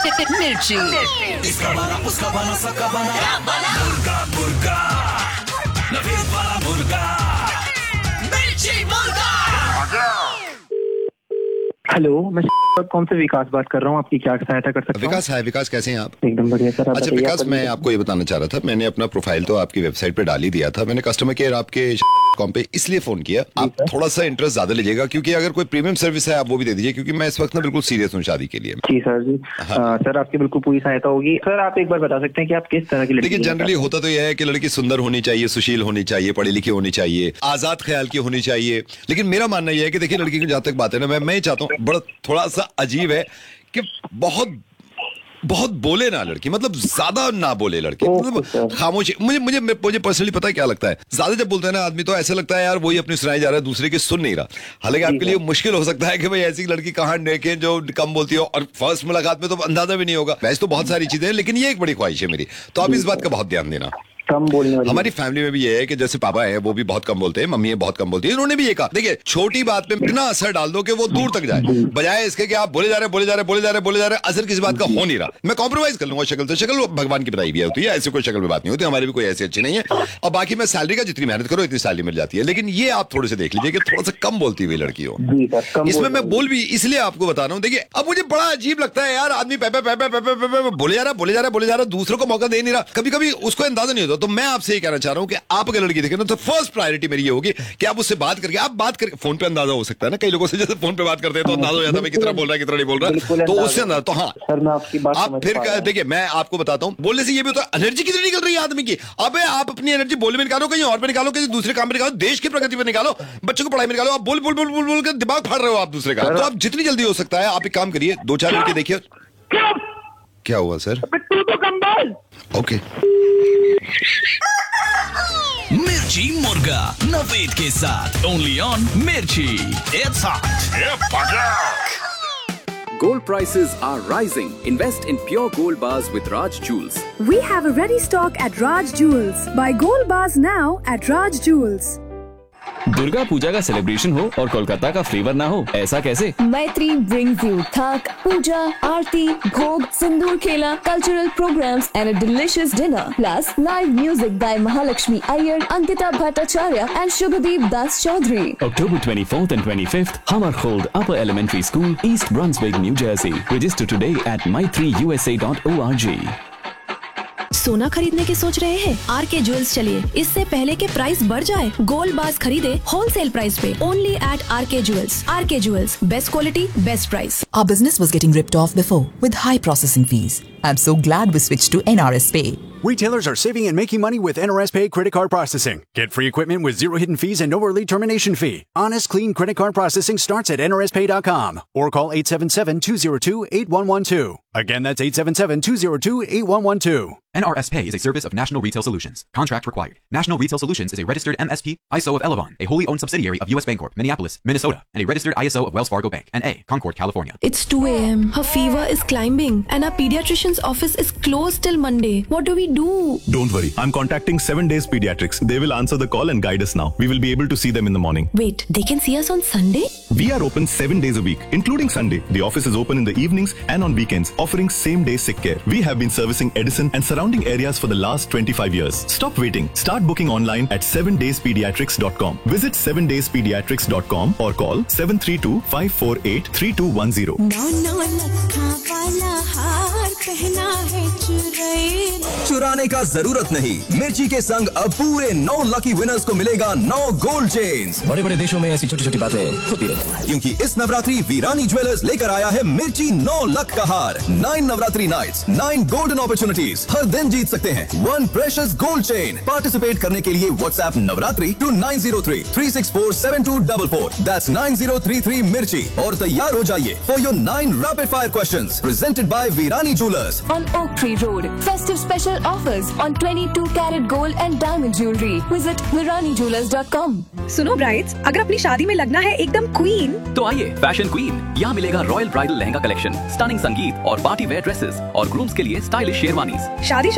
मिर्ची। इसका बना उसका बना सबका बना मुर्गा मुर्गा नवीद वाला मुर्गा मिर्ची मुर्गा। हेलो, मैं कौन से विकास बात कर रहा हूँ, आपकी क्या सहायता कर सकता हूँ? विकास है। विकास कैसे हैं आप? एकदम बढ़िया सर। अच्छा विकास, मैं आपको ये बताना चाह रहा था, मैंने अपना प्रोफाइल तो आपकी वेबसाइट पे डाल ही दिया था। मैंने कस्टमर केयर आपके कॉम पे इसलिए फोन किया, आप थोड़ा सा इंटरेस्ट ज्यादा लीजिएगा, क्योंकि अगर कोई प्रीमियम सर्विस है आप वो भी दे दीजिए, क्योंकि मैं इस वक्त ना बिल्कुल सीरियस हूँ शादी के लिए। जी सर जी। सर आपकी बिल्कुल पूरी सहायता होगी। सर आप एक बार बता सकते हैं कि आप किस तरह की लड़की? देखिए जनरली होता तो यह है कि लड़की सुंदर होनी चाहिए, सुशील होनी चाहिए, पढ़ी लिखी होनी चाहिए, आजाद ख्याल की होनी चाहिए। लेकिन मेरा मानना यह है कि देखिए लड़की की जहां तक बात है ना, मैं चाहता हूँ, बड़ा थोड़ा सा अजीब है कि बहुत बोले ना लड़की, मतलब ज्यादा ना बोले लड़की, मतलब खामोशी। मुझे पर्सनली पता है क्या लगता है, ज्यादा जब बोलते हैं ना आदमी तो ऐसा लगता है यार वही अपनी सुनाई जा रहा है, दूसरे की सुन नहीं रहा। हालांकि आपके लिए मुश्किल हो सकता है कि भाई ऐसी लड़की कहाँ देखे जो कम बोलती हो, और फर्स्ट मुलाकात में तो अंदाजा भी नहीं होगा। वैसे तो बहुत सारी चीजें हैं, लेकिन ये एक बड़ी ख्वाहिश है मेरी, तो आप इस बात का बहुत ध्यान देना। कम बोलने वाली हमारी फैमिली में भी ये है कि जैसे पापा है वो भी बहुत कम बोलते हैं, मम्मी है बहुत कम बोलती है, इन्होंने भी ये कहा देखिए छोटी बात पे इतना असर डाल दो कि वो दूर तक जाए, बजाय इसके कि आप बोले जा रहे असर किसी बात का हो नहीं रहा। मैं कॉम्प्रोमाइज कर लूंगा, शक्ल तो शक्ल भगवान की बनाई भी होती है, ऐसी कोई शक्ल में बात नहीं होती, हमारी भी कोई ऐसी अच्छी नहीं है। और बाकी मैं सैलरी का जितनी मेहनत करो इतनी सैलरी मिल जाती है, लेकिन ये आप थोड़े से देख लीजिए कि थोड़ा सा कम बोलती हुई लड़की हो। इसमें मैं बोल भी इसलिए आपको बता रहा हूँ, देखिए अब मुझे बड़ा अजीब लगता है यार, आदमी बोले जा रहा दूसरों को मौका दे नहीं रहा, कभी कभी उसको अंदाजा नहीं होता। तो मैं आपसे ये कहना चाह रहा हूं कि आप अगर लड़की देखें ना तो फर्स्ट प्रायोरिटी मेरी ये होगी कि आप उससे बात करके फोन पे अंदाजा हो सकता है ना, कई लोगों से जैसे फोन पे बात करते हैं तो अंदाजा हो जाता है कितना बोल रहा है कितना नहीं बोल रहा, तो उससे अंदाजा। तो हाँ सर मैं आपकी बात आप फिर देखिए मैं आपको बताता हूं, बोलने से ये भी होता है एनर्जी कितनी निकल रही है आदमी की। अबे आप अपनी एनर्जी बोलने में निकालो, कहीं और पे निकालो, कहीं दूसरे काम में निकालो, देश की प्रगति पे निकालो, बच्चों को पढ़ाई में निकालो। आप बोल कर दिमाग फाड़ रहे हो आप दूसरे का। तो आप जितनी जल्दी हो सकता है आप एक काम करिए, 2-4 लड़के देखिए। क्या हुआ सर? ओके। मिर्ची मुर्गा नवेद के साथ ओनली ऑन मिर्ची। It's hot. Gold prices are rising. Invest in pure gold bars with Raj Jewels. We have a ready stock at Raj Jewels. Buy gold bars now at Raj Jewels. Durga Puja का celebration हो और कोलकाता का flavour ना हो, ऐसा कैसे? मैत्री brings you थक, पूजा, आरती, भोग, सिंदूर खेला, cultural programs and a delicious dinner. Plus live music by Mahalakshmi Iyer, Ankita Bhattacharya and Shubhadeep Das Chaudhary. October 24th and 25th, Hammarskjöld Upper Elementary School, East Brunswick, New Jersey. Register today at my3usa.org. सोना खरीदने की सोच रहे हैं? R K jewels चलिए, इससे पहले के प्राइस बढ़ जाए, गोल्ड बार्स खरीदे होलसेल प्राइस पे, only eight R K jewels. R K jewels, best quality, best price. Our business was getting ripped off before with high processing fees. I'm so glad we switched to NRS Pay. Retailers are saving and making money with NRS Pay credit card processing. Get free equipment with zero hidden fees and no early termination fee. Honest, clean credit card processing starts at nrspay.com or call 877-202-8112. Again, that's 877-202-8112. NRS Pay is a service of National Retail Solutions. Contract required. National Retail Solutions is a registered MSP, ISO of Elavon, a wholly owned subsidiary of US Bancorp, Minneapolis, Minnesota, and a registered ISO of Wells Fargo Bank, N.A., Concord, California. It's 2 a.m. Her fever is climbing and our pediatrician's office is closed till Monday. What do we do? Don't worry. I'm contacting 7 Days Pediatrics. They will answer the call and guide us now. We will be able to see them in the morning. Wait, they can see us on Sunday? We are open 7 days a week, including Sunday. The office is open in the evenings and on weekends, offering same-day sick care. We have been servicing Edison and surrounding areas for the last 25 years. Stop waiting. Start booking online at 7dayspediatrics.com. Visit 7dayspediatrics.com or call 732-548-3210. चुराने का जरूरत नहीं, मिर्ची के संग अब पूरे 9 lucky winners को मिलेगा 9 गोल्ड चेन्स। बड़े बड़े देशों में ऐसी छोटी छोटी बातें होती रहती हैं। क्योंकि इस नवरात्रि वीरानी ज्वेलर्स लेकर आया है मिर्ची 9 लक का हार। 9 नवरात्रि नाइट्स, 9 गोल्डन अपॉर्चुनिटीज। हर दिन जीत सकते हैं 1 प्रेशियस गोल्ड चेन। पार्टिसिपेट करने के लिए व्हाट्सएप नवरात्रि to 9033647244। That's 9033 मिर्ची और तैयार हो जाइए for your 9 rapid fire questions presented by Virani Jewelers On Oak Tree Road, festive special offers on 22 karat gold and diamond jewelry. Visit viranijewelers.com. सुनो brides, अगर अपनी शादी में लगना है एकदम क्वीन, तो आइए फैशन क्वीन, यहाँ मिलेगा royal bridal lehenga collection, stunning संगीत और पार्टी वेयर ड्रेसेस और ग्रूम्स के लिए स्टाइलिश शेरवानीज। शादी